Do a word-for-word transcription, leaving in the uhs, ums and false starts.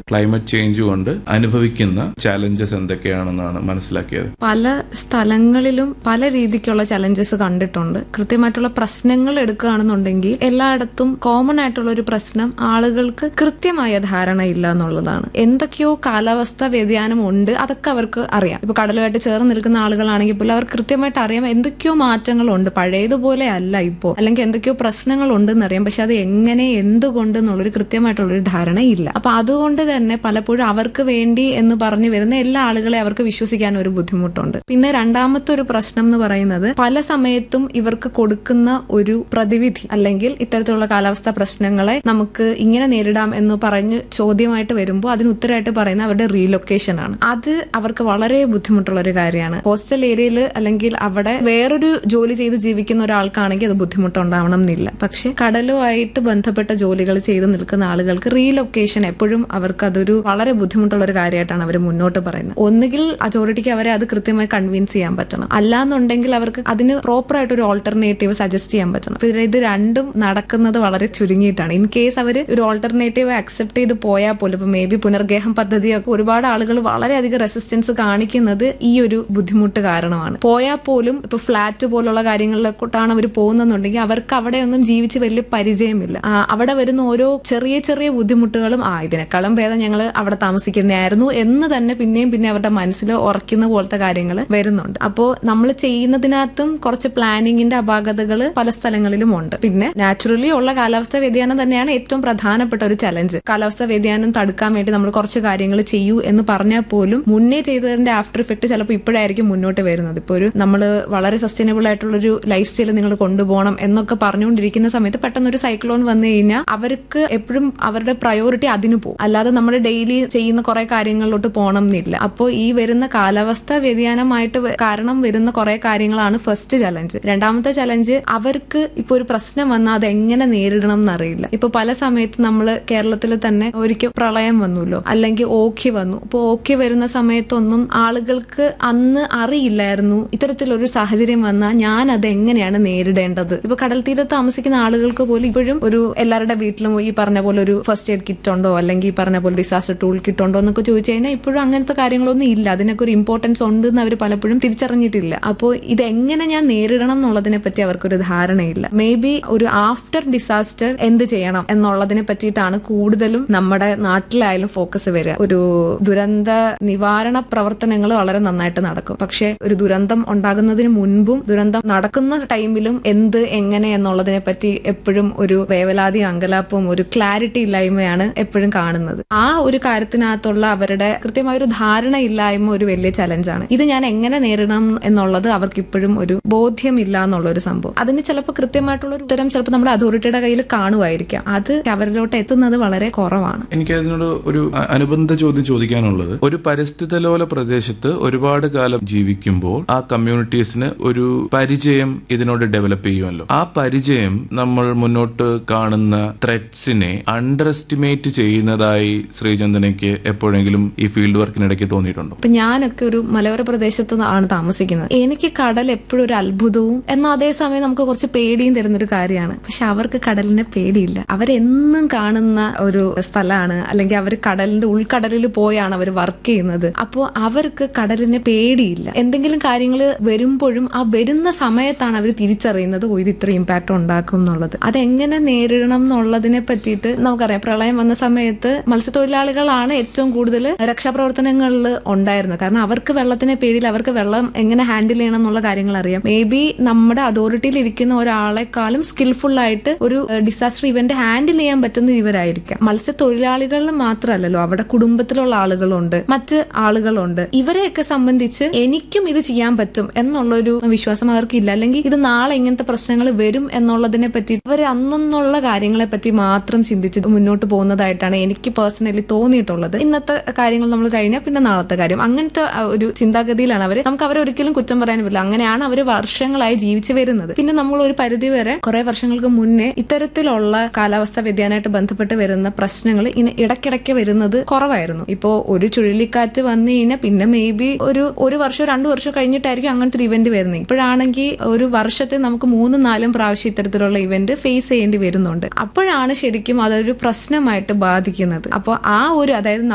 Climate change കൊണ്ട് അനുഭവിക്കുന്ന challenges എന്തൊക്കെയാണെന്നാണ് മനസ്സിലാക്കിയത്. പല സ്ഥലങ്ങളിലും പല രീതിക്കുള്ള ചലഞ്ചസ് കണ്ടിട്ടുണ്ട്. കൃത്യമായിട്ടുള്ള പ്രശ്നങ്ങൾ എടുക്കുകയാണെന്നുണ്ടെങ്കിൽ എല്ലായിടത്തും കോമൺ ആയിട്ടുള്ള ഒരു പ്രശ്നം ആളുകൾക്ക് കൃത്യമായ ധാരണ ഇല്ല എന്നുള്ളതാണ്. എന്തൊക്കെയോ കാലാവസ്ഥ വ്യതിയാനം ഉണ്ട്, അതൊക്കെ അവർക്ക് അറിയാം. ഇപ്പൊ കടലുമായിട്ട് ചേർന്ന് നിൽക്കുന്ന ആളുകളാണെങ്കിൽ പോലും അവർക്ക് കൃത്യമായിട്ട് അറിയാം എന്തൊക്കെയോ മാറ്റങ്ങളുണ്ട്, പഴയതുപോലെ അല്ല ഇപ്പോൾ, അല്ലെങ്കിൽ എന്തൊക്കെയോ പ്രശ്നങ്ങൾ ഉണ്ടെന്ന് അറിയാം. പക്ഷെ അത് എങ്ങനെ എന്തുകൊണ്ട് എന്നുള്ളൊരു കൃത്യമായിട്ടുള്ളൊരു ധാരണ ഇല്ല. അപ്പൊ അതുകൊണ്ട് തന്നെ പലപ്പോഴും അവർക്ക് വേണ്ടി എന്ന് പറഞ്ഞു വരുന്ന എല്ലാ ആളുകളെ അവർക്ക് വിശ്വസിക്കാൻ ഒരു ബുദ്ധിമുട്ടുണ്ട്. പിന്നെ രണ്ടാമത്തെ ഒരു പ്രശ്നം എന്ന് പറയുന്നത് പല സമയത്തും ഇവർക്ക് കൊടുക്കുന്ന ഒരു പ്രതിവിധി അല്ലെങ്കിൽ ഇത്തരത്തിലുള്ള കാലാവസ്ഥാ പ്രശ്നങ്ങളെ നമുക്ക് ഇങ്ങനെ നേരിടാം എന്ന് പറഞ്ഞ് ചോദ്യമായിട്ട് വരുമ്പോൾ അതിന് ഉത്തരമായിട്ട് പറയുന്ന അവരുടെ റീലൊക്കേഷൻ ആണ്. അത് അവർക്ക് വളരെ ബുദ്ധിമുട്ടുള്ള ഒരു കാര്യമാണ്. കോസ്റ്റൽ ഏരിയയിൽ അല്ലെങ്കിൽ അവിടെ വേറൊരു ജോലി ചെയ്ത് ജീവിക്കുന്ന ഒരാൾക്കാണെങ്കിൽ അത് ബുദ്ധിമുട്ടുണ്ടാവണം എന്നില്ല. പക്ഷെ കടലുമായിട്ട് ബന്ധപ്പെട്ട ജോലികൾ ചെയ്ത് നിൽക്കുന്ന ആളുകൾക്ക് റീലൊക്കേഷൻ എപ്പോഴും അവർക്ക് അതൊരു വളരെ ബുദ്ധിമുട്ടുള്ള ഒരു കാര്യമായിട്ടാണ് അവർ മുന്നോട്ട് പറയുന്നത്. ഒന്നുകിൽ അതോറിറ്റിക്ക് അവരെ അത് കൃത്യമായി കൺവിൻസ് ചെയ്യാൻ പറ്റണം, അല്ലാന്നുണ്ടെങ്കിൽ അവർക്ക് അതിന് പ്രോപ്പർ ആയിട്ട് ഒരു ഓൾട്ടർനേറ്റീവ് സജസ്റ്റ് ചെയ്യാൻ പറ്റണം. ഇത് രണ്ടും നടക്കുന്നത് വളരെ ചുരുങ്ങിയിട്ടാണ്. ഇൻ കേസ് അവർ ഒരു ഓൾട്ടർനേറ്റീവ് അക്സെപ്റ്റ് ചെയ്ത് പോയാൽ പോലും ഇപ്പൊ മേ ബി പുനർഗേഹം പദ്ധതിയൊക്കെ ഒരുപാട് ആളുകൾ വളരെയധികം റെസിസ്റ്റൻസ് കാണിക്കുന്നത് ഈ ഒരു ബുദ്ധിമുട്ട് കാരണമാണ്. പോയാൽ പോലും ഇപ്പൊ ഫ്ലാറ്റ് പോലുള്ള കാര്യങ്ങളിലേക്കോട്ടാണ് അവർ പോകുന്നുണ്ടെങ്കിൽ അവർക്ക് അവിടെ ഒന്നും ജീവിച്ച് വലിയ പരിചയമില്ല. അവിടെ വരുന്ന ഓരോ ചെറിയ ചെറിയ ബുദ്ധിമുട്ടുകളും ആ ഇതിനേക്കാളും ഭേദം ഞങ്ങൾ അവിടെ താമസിക്കുന്നതായിരുന്നു എന്ന് തന്നെ പിന്നെയും പിന്നെ അവരുടെ മനസ്സിൽ ഉറക്കുന്ന പോലത്തെ കാര്യങ്ങൾ വരുന്നുണ്ട്. അപ്പോ നമ്മൾ ചെയ്യുന്നതിനകത്തും കുറച്ച് പ്ലാനിങ്ങിന്റെ അപാകതകൾ പല സ്ഥലങ്ങളിലും ഉണ്ട്. പിന്നെ നാച്ചുറലി ഉള്ള കാലാവസ്ഥാ വ്യതിയാനം തന്നെയാണ് ഏറ്റവും പ്രധാനപ്പെട്ട ഒരു ചലഞ്ച്. കാലാവസ്ഥാ വ്യതിയാനം തടുക്കാൻ വേണ്ടി നമ്മൾ കുറച്ച് കാര്യങ്ങൾ ചെയ്യൂ എന്ന് പറഞ്ഞാൽ പോലും മുന്നേ ചെയ്തതിന്റെ ആഫ്റ്റർ ഇഫക്ട് ചിലപ്പോൾ ഇപ്പോഴായിരിക്കും മുന്നോട്ട് വരുന്നത്. ഇപ്പൊ ഒരു നമ്മൾ വളരെ സസ്റ്റൈനബിൾ ആയിട്ടുള്ള ഒരു ലൈഫ് സ്റ്റൈൽ നിങ്ങൾ കൊണ്ടുപോകണം എന്നൊക്കെ പറഞ്ഞുകൊണ്ടിരിക്കുന്ന സമയത്ത് പെട്ടെന്ന് ഒരു സൈക്ലോൺ വന്നു കഴിഞ്ഞാൽ അവർക്ക് എപ്പോഴും അവരുടെ പ്രയോറിറ്റി അതിന് പോകും, അല്ലാതെ നമ്മൾ ഡെയിലി ചെയ്യുന്ന കുറെ കാര്യങ്ങളിലോട്ട് പോകണം എന്നില്ല. അപ്പോൾ ഈ വരുന്ന കാലാവസ്ഥാ വ്യതിയാനമായിട്ട് കാരണം വരുന്ന കുറെ കാര്യങ്ങളാണ് ഫസ്റ്റ് ചലഞ്ച്. രണ്ടാമത്തെ ചലഞ്ച് അവർക്ക് ഇപ്പൊ ഒരു പ്രശ്നം വന്നാൽ അത് എങ്ങനെ നേരിടണം എന്നറിയില്ല. ഇപ്പൊ പല സമയത്ത് നമ്മൾ കേരളത്തിൽ തന്നെ ഒരിക്കൽ പ്രളയം വന്നുല്ലോ, അല്ലെങ്കിൽ ഓഖി വന്നു. ഇപ്പൊ ഓഖി വരുന്ന സമയത്തൊന്നും ആളുകൾക്ക് അന്ന് അറിയില്ലായിരുന്നു ഇത്തരത്തിലൊരു സാഹചര്യം വന്നാൽ ഞാൻ അത് എങ്ങനെയാണ് നേരിടേണ്ടത്. ഇപ്പൊ കടൽ തീരത്ത് താമസിക്കുന്ന ആളുകൾക്ക് പോലും ഇപ്പോഴും ഒരു എല്ലാവരുടെ വീട്ടിലും ഈ പറഞ്ഞ പോലെ ഒരു ഫസ്റ്റ് എയ്ഡ് കിറ്റ് ഉണ്ടോ അല്ലെങ്കിൽ ഈ പറഞ്ഞ പോലെ ഡിസാസ്റ്റർ ടൂൾ കിറ്റ് ഉണ്ടോ എന്നൊക്കെ ചോദിച്ചു കഴിഞ്ഞാൽ ഇപ്പോഴും അങ്ങനത്തെ കാര്യങ്ങളൊന്നും ഇല്ല. അതിനൊക്കെ ഒരു ഇമ്പോർട്ടൻസ് ഉണ്ട് എന്ന് അവർ പലപ്പോഴും തിരിച്ചറിഞ്ഞിട്ടില്ല. അപ്പോൾ ഇതെങ്ങനെ ഞാൻ നേരിടണം എന്നുള്ളതിനെ പറ്റി അവർക്കൊരു ധാരണയില്ല. മേ ബി ഒരു ആഫ്റ്റർ ഡിസാസ്റ്റർ എന്ത് ചെയ്യണം എന്നുള്ളതിനെ പറ്റിയിട്ടാണ് കൂടുതലും നമ്മുടെ നാട്ടിലായാലും ഫോക്കസ് വരിക. ഒരു ദുരന്ത നിവാരണ പ്രവർത്തനങ്ങൾ വളരെ നന്നായിട്ട് നടക്കും. പക്ഷെ ഒരു ദുരന്തം ഉണ്ടാകുന്നതിന് മുൻപും ദുരന്തം നടക്കുന്ന ടൈമിലും എന്ത് എങ്ങനെ എന്നുള്ളതിനെ പറ്റി എപ്പോഴും ഒരു വേവലാതി അങ്കലാപ്പും ഒരു ക്ലാരിറ്റി ഇല്ലായ്മയാണ് എപ്പോഴും കാണുന്നത്. ആ ഒരു കാര്യത്തിനകത്തുള്ള അവരുടെ കൃത്യമായ ഒരു ധാരണ ഇല്ലായ്മ ഒരു വലിയ ചലഞ്ചാണ്. ഇത് ഞാൻ എങ്ങനെ നേരിടണം എന്നുള്ളത് അവർക്ക് ഇപ്പോഴും ഒരു ബോധ്യമില്ല എന്നുള്ള ഒരു സംഭവം. അതിന് ചിലപ്പോൾ കൃത്യമായിട്ടുള്ള ഒരു ഉത്തരം ചിലപ്പോൾ നമ്മുടെ അതോറിറ്റിയുടെ കയ്യിൽ കാണുമായിരിക്കാം. അത് അവരിലോട്ട് എത്തുന്നത് വളരെ കുറവാണ്. എനിക്ക് അതിനോട് ഒരു അനുബന്ധ ചോദ്യം ചോദിക്കാനുള്ളത്, ഒരു പരിസ്ഥിതിലോല പ്രദേശത്ത് ഒരുപാട് കാലം ജീവിക്കുമ്പോൾ ആ കമ്മ്യൂണിറ്റീസിന് ഒരു പരിചയം ഇതിനോട് ഡെവലപ്പ് ചെയ്യുമല്ലോ. ആ പരിചയം നമ്മൾ മുന്നോട്ട് കാണുന്ന ത്രെറ്റ്സിനെ അണ്ടർ എസ്റ്റിമേറ്റ് ചെയ്യുന്നതായി ശ്രീചന്ദനയ്ക്ക് എപ്പോഴെങ്കിലും ഈ ഫീൽഡ് വർക്കിനിടയ്ക്ക് തോന്നിയിട്ടുണ്ടോ? ഇപ്പൊ ഞാനൊക്കെ ഒരു മലയോര പ്രദേശത്ത് ആണ് താമസിക്കുന്നത്. എനിക്ക് കടൽ എപ്പോഴും ഒരു അത്ഭുതവും എന്നാൽ അതേസമയം നമുക്ക് കുറച്ച് പേടിയും തരുന്നൊരു കാര്യമാണ്. പക്ഷെ അവർക്ക് കടലിനെ പേടിയില്ല. അവരെന്നും കാണുന്ന ഒരു സ്ഥലമാണ്, അല്ലെങ്കിൽ അവർ കടലിന്റെ ഉൾക്കടലിൽ പോയാണ് അവർ വർക്ക് ചെയ്യുന്നത്. അപ്പോൾ അവർക്ക് കടലിനെ പേടിയില്ല. എന്തെങ്കിലും കാര്യങ്ങൾ വരുമ്പോഴും ആ വരുന്ന സമയത്താണ് അവർ തിരിച്ചറിയുന്നത് ഓ ഇത് ഇത്ര ഇമ്പാക്ട് ഉണ്ടാക്കും എന്നുള്ളത്. അതെങ്ങനെ നേരിടണം എന്നുള്ളതിനെ പറ്റിയിട്ട് നമുക്കറിയാം. പ്രളയം വന്ന സമയത്ത് മത്സ്യത്തൊഴിലാളികളാണ് ഏറ്റവും കൂടുതൽ രക്ഷാപ്രവർത്തനങ്ങളിൽ ഉണ്ടായിരുന്നത്. കാരണം അവർക്ക് വെള്ളത്തിനെ പേടിയില്ല, അവർക്ക് വെള്ളം എങ്ങനെ ഹാൻഡിൽ ചെയ്യണം എന്നുള്ള കാര്യങ്ങൾ അറിയാം. മേ ബി നമ്മുടെ അതോറിറ്റിയിൽ ഇരിക്കുന്ന ഒരാളെക്കാളും സ്കിൽഫുൾ ആയിട്ട് ഒരു ഡിസാസ്റ്റർ ഇവന്റ് ഹാൻഡിൽ ചെയ്യാൻ പറ്റുന്ന ഇവരായിരിക്കാം. മത്സ്യത്തൊഴിലാളികളിൽ മാത്രമല്ലല്ലോ, അവിടെ കുടുംബത്തിലുള്ള ആളുകളുണ്ട്, മറ്റ് ആളുകളുണ്ട്. ഇവരെയൊക്കെ സംബന്ധിച്ച് എനിക്കും ഇത് ചെയ്യാൻ പറ്റും എന്നുള്ളൊരു വിശ്വാസം അവർക്കില്ല. അല്ലെങ്കിൽ ഇത് നാളെ ഇങ്ങനത്തെ പ്രശ്നങ്ങൾ വരും എന്നുള്ളതിനെ പറ്റി അവർ അന്നുള്ള കാര്യങ്ങളെ പറ്റി മാത്രം ചിന്തിച്ച് മുന്നോട്ട് പോകുന്നതായിട്ടാണ് എനിക്ക് പേഴ്സണലി തോന്നിയിട്ടുള്ളത്. ഇന്നത്തെ കാര്യങ്ങൾ നമ്മൾ കഴിഞ്ഞാൽ പിന്നെ നാളത്തെ കാര്യം, അങ്ങനത്തെ ഒരു ചിന്താഗതിയിലാണ് അവർ. നമുക്ക് അവരെ ഒരിക്കലും കുറ്റം പറയാൻ പറ്റില്ല. അങ്ങനെയാണ് അവർ വർഷങ്ങളായി ജീവിച്ചു വരുന്നത്. പിന്നെ നമ്മൾ ഒരു പരിധി വരെ കുറെ വർഷങ്ങൾക്ക് മുന്നേ ഇത്തരത്തിലുള്ള കാലാവസ്ഥാ വ്യതിയാനമായിട്ട് ബന്ധപ്പെട്ട് വരുന്ന പ്രശ്നങ്ങൾ ഇനി ഇടയ്ക്കിടയ്ക്ക് വരുന്നത് കുറവായിരുന്നു. ഇപ്പോ ഒരു ചുഴലിക്കാറ്റ് വന്നു കഴിഞ്ഞാൽ പിന്നെ മേ ബി ഒരു ഒരു വർഷം രണ്ടു വർഷം കഴിഞ്ഞിട്ടായിരിക്കും അങ്ങനത്തെ ഒരു ഇവന്റ് വരുന്നത്. ഇപ്പോഴാണെങ്കിൽ ഒരു വർഷത്തെ നമുക്ക് മൂന്നും നാലും പ്രാവശ്യം ഇത്തരത്തിലുള്ള ഇവന്റ് ഫേസ് ചെയ്യേണ്ടി വരുന്നുണ്ട്. അപ്പോഴാണ് ശരിക്കും അതൊരു പ്രശ്നമായിട്ട് ബാധിക്കുന്നത്. അപ്പോൾ ആ ഒരു അതായത്